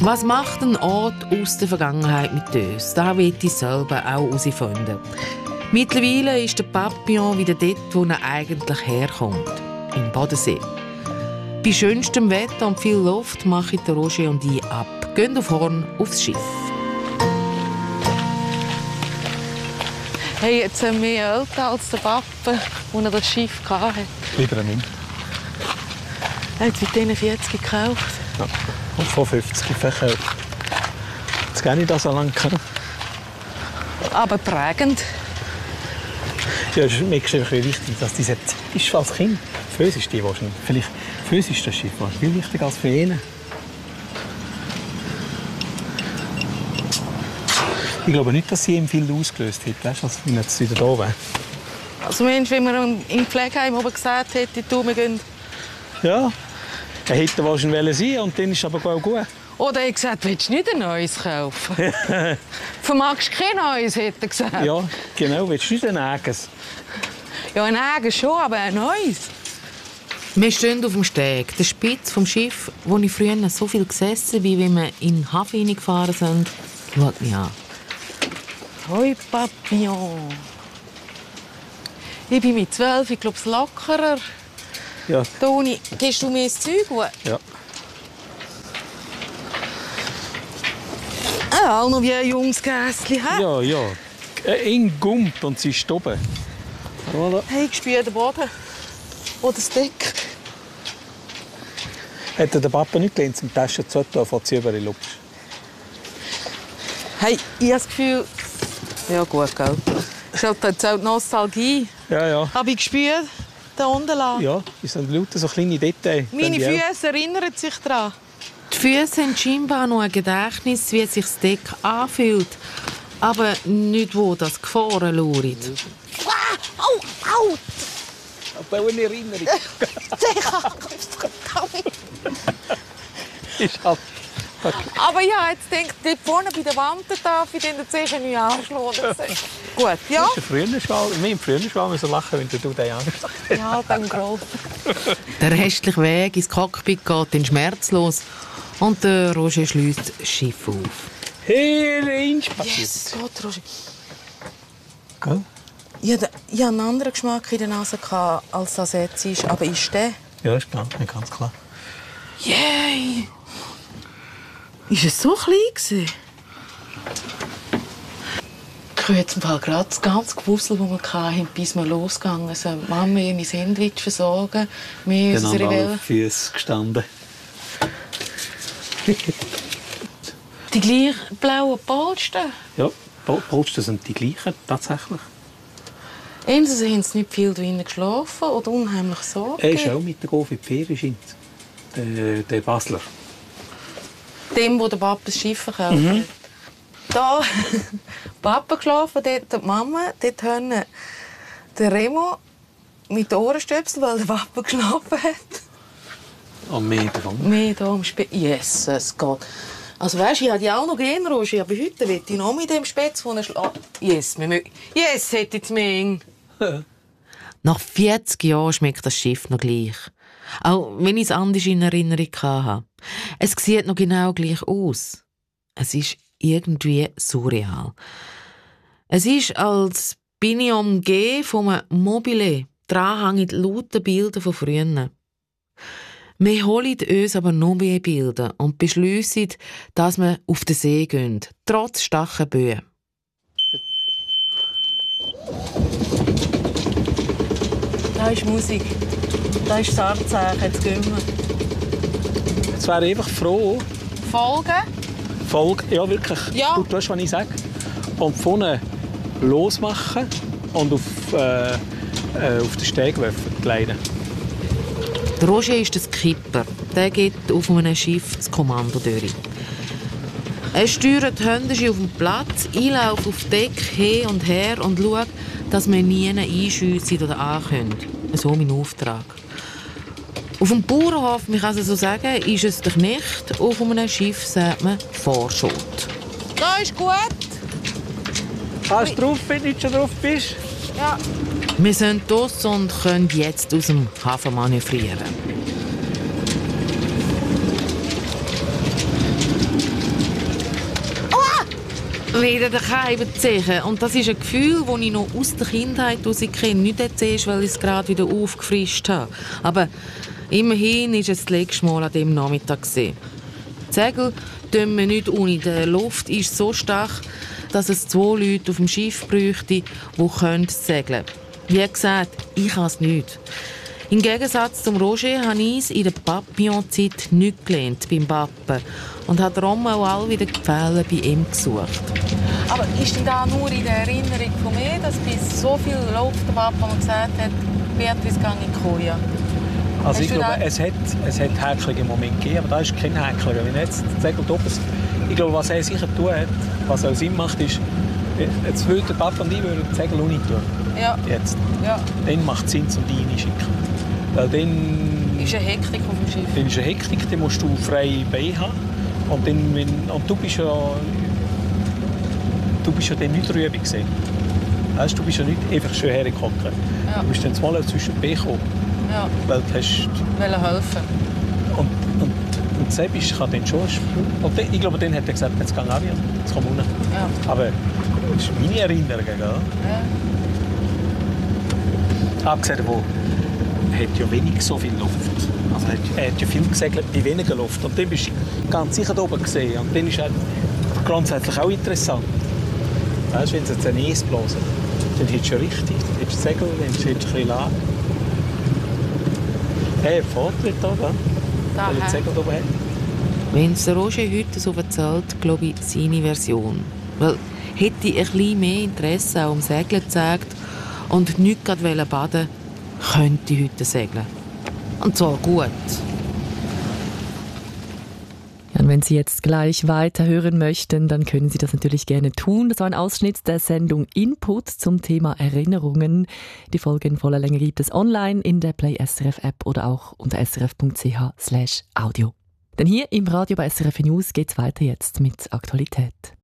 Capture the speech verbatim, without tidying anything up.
Was macht ein Ort aus der Vergangenheit mit uns? Das will ich selber auch herausfinden. Mittlerweile ist der Papillon wieder dort, wo er eigentlich herkommt. Im Bodensee. Bei schönstem Wetter und viel Luft machen der Roger und ich ab. Gehen auf Horn aufs Schiff. Hey, jetzt haben wir mehr älter als der Papa, als er das Schiff hatte. Lieber nicht. Er hat mit diesen vierzig gekauft. Ja. Und vor fünfzig verkauft. Jetzt gar nicht so lange. Aber prägend. Ja, es ist mir einfach wichtig, dass diese Zeit ist als Kind. Für uns ist die wahrscheinlich. Vielleicht für uns ist das Schiff viel wichtiger als für ihn. Ich glaube nicht, dass sie ihm viel ausgelöst hat, weißt, als wenn er jetzt wieder da wäre. Also Mensch, wenn man im Pflegeheim oben gesagt hätte, du, wir gehen... Ja, er hätte wahrscheinlich sein und dann ist es aber auch gut. Oder er hat gesagt, willst du nicht ein neues kaufen? Vermagst du kein neues, hätte er gesagt. Ja, genau, willst du nicht ein eigenes? Ja, ein eigenes schon, aber ein neues. Wir stehen auf dem Steg, der Spitz vom Schiff, wo ich früher so viel gesessen bin, wie wir in den Hafen hineingefahren sind. Schaut mich an. Hoi, Papillon. Ich bin mit zwölf, ich glaube, es lockerer. Ja. Toni, gehst du mir das Zeug? Ja. Ah, auch noch wie ein junges Gässchen. Ja, ja. Eng gummt und sie ist oben. Voilà. Hey, ich spüre den Boden. Oder das Deck. Hätte der Papa nicht gelernt, zum Taschen zu tun, von sie über die Luft. Hey, ich habe das Gefühl... Ja gut, gell. Das ist halt jetzt auch die Nostalgie. Ja, ja. Habe ich gespürt, da unten lang. Ja, es sind lauter so kleine Details. Meine Füße erinnern sich daran. Die Füße haben scheinbar noch ein Gedächtnis, wie sich das Deck anfühlt. Aber nicht, wo das Gefahren lauert. Ah, au, au! Aber eine Erinnerung. Ist halt... Aber ja, jetzt denkt dort vorne bei der Wand darf ich den sicher nicht anschlagen. Gut, ja? Das ist ein früher Schwal. Wir im frühen Schwal müssen lachen, wenn du den anschlagst. Ja, beim Groll. Der restliche Weg ins Cockpit geht dann schmerzlos und der Roger schließt das Schiff auf. Hey, Range passiert. Yes, Gott, Roger. Gell? Ich hatte einen anderen Geschmack in der Nase, als das jetzt ist. Aber ist der? Ja, ist klar. Ganz klar. Yay! Ist es so klein gewesen? Ich höre jetzt im Fall gerade das ganze Gewusel, das wir hatten, bis wir losgegangen sind. Mama will mein Sandwich versorgen, wir Dann unsere haben wir Welle. auf Füße gestanden. Die gleichen blauen Polster. Ja, Pol- Polster sind die gleichen, tatsächlich. Entweder haben sie nicht viel drinnen geschlafen oder unheimlich Sorge. Er ist auch mit der Gofi Ferien, der, der Basler. Dem, wo der Papa das Schiff verkauft Mhm. hat. Da Papa geschlafen, dort die Mama, dort haben der Remo mit den Ohrenstöpseln, weil der Papa geschlafen hat. Am Meer davon. Mehr da am Spätzle. Jesus Gott. Also weißt du, ich hatte ja auch noch gehen, Roger, aber heute will ich noch mit dem Spätzle, wo er schlägt. Yes, wir mögen. Yes, hätte ich mehr. Nach vierzig Jahren schmeckt das Schiff noch gleich. Auch wenn ich es anders in Erinnerung hatte. Es sieht noch genau gleich aus. Es ist irgendwie surreal. Es ist, als bin ich umgeben von einem Mobile. Dran hängen lauter Bilder von früher. Wir holen uns aber noch mehr Bilder und beschliessen, dass wir auf den See gehen, trotz starken Böen. Da ist Musik. Da ist das Abzeichen. Jetzt gehen wir. Jetzt wäre ich einfach froh. Folgen? Folge, ja wirklich. Ja. Gut, du weißt, was ich sage. Und vorne losmachen und auf, äh, äh, auf den Steg werfen, gleiten. Der Roger ist der Skipper. Der geht auf einem Schiff das Kommando durch. Er steuert die Hände auf dem Platz, einlauft auf Deck hin und her und schaut, dass wir nie einschiessen oder ankommen. So mein Auftrag. Auf dem Bauernhof, man kann es so sagen, ist es der Knecht. Auf einem Schiff sagt man Vorschot. Da ist gut. Hast du drauf, wenn du nicht schon drauf bist? Ja. Wir sind draussen und können jetzt aus dem Hafen manövrieren. Wieder daheim ziehen. Und das ist ein Gefühl, das ich noch aus der Kindheit heraus kenne. Nicht jetzt, weil ich es gerade wieder aufgefrischt habe. Aber immerhin war es das letzte Mal an diesem Nachmittag. Die Segel tun wir nicht ohne. Die Luft ist so stark, dass es zwei Leute auf dem Schiff bräuchte, die segeln können. Wie gesagt, ich kann es nicht. Im Gegensatz zum Roger habe ich es in der Papillon-Zeit nicht gelernt beim Pappen und habe darum auch all wieder Gefälle bei ihm gesucht. Aber ist denn da nur in der Erinnerung von mir, dass bis so viel läuft der Papa und gesagt hat, Beatrice gehe in die Koje? Also ich glaube, es hat, es hat häcklige Momente gegeben, aber da ist kein Häckler. Wenn jetzt das Segel oben, ich glaube, was er sicher tun hat, was auch Sinn macht, ist, jetzt würde der Papa und ich würden das Segel auch nicht tun. Ja. Jetzt. Ja. Dann macht es Sinn, um die reinzuschicken. Weil dann ist eine Hektik auf dem Schiff. Dann ist eine Hektik, dann musst du freie Beine haben. Und, dann, wenn, und du bist ja, du bist ja dann nicht drüber gewesen. Weißt, du bist ja nicht einfach schön hergekommen. Ja. Du bist dann zweimal zwischen die Beine gekommen. Ja. Weil du hast... Wollen helfen. Und, und, und Sebisch kann dann schon... Und dann, ich glaube, dann hat er gesagt, jetzt geh auch wieder. Jetzt komm runter. Ja. Aber das ist meine Erinnerung. Gell? Ja. Abgesehen davon, er hat ja wenig so viel Luft. Also er hat ja viel gesegelt bei weniger Luft. Und dann bist du ganz sicher da oben gesehen. Und dann ist er grundsätzlich auch interessant. Weißt du, wenn sie jetzt ein Eis blasen, dann hättest du ja richtig. Dann hättest du Segel, dann hättest du ein bisschen Lage. Hey, Vortritt da, gell? Da, weil er das Segel da oben hat. Wenn es Roger heute so erzählt, glaube ich, seine Version. Weil hätte ich ein bisschen mehr Interesse auch um Segeln gezeigt und nicht gerade baden, könnte ich heute segeln. Und zwar gut. Ja, und wenn Sie jetzt gleich weiterhören möchten, dann können Sie das natürlich gerne tun. Das war ein Ausschnitt der Sendung Input zum Thema Erinnerungen. Die Folge in voller Länge gibt es online in der Play S R F App oder auch unter srf punkt c h slash audio. Denn hier im Radio bei S R F News geht es weiter jetzt mit Aktualität.